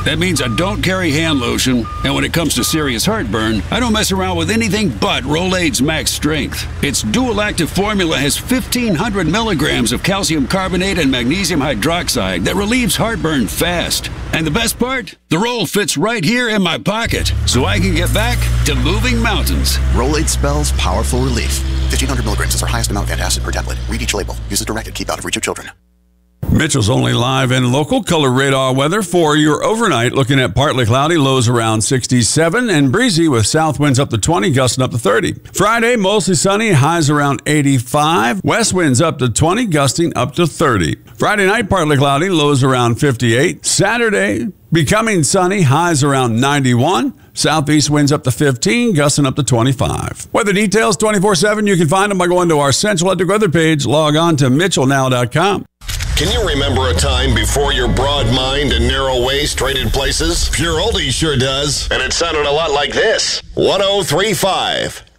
That means I don't carry hand lotion, and when it comes to serious heartburn, I don't mess around with anything but Rolaids Max Strength. Its dual-active formula has 1,500 milligrams of calcium carbonate and magnesium hydroxide that relieves heartburn fast. And the best part? The roll fits right here in my pocket, so I can get back to moving mountains. Rolaids spells powerful relief. 1,500 milligrams is our highest amount of antacid per tablet. Read each label. Use as directed. Keep out of reach of children. Mitchell's Only Live and Local color radar weather for your overnight. Looking at partly cloudy, lows around 67 and breezy with south winds up to 20, gusting up to 30. Friday, mostly sunny, highs around 85. West winds up to 20, gusting up to 30. Friday night, partly cloudy, lows around 58. Saturday, becoming sunny, highs around 91. Southeast winds up to 15, gusting up to 25. Weather details 24/7. You can find them by going to our Central Electric weather page. Log on to mitchellnow.com. Can you remember a time before your broad mind and narrow waist traded places? Pure Oldie sure does. And it sounded a lot like this. 103.5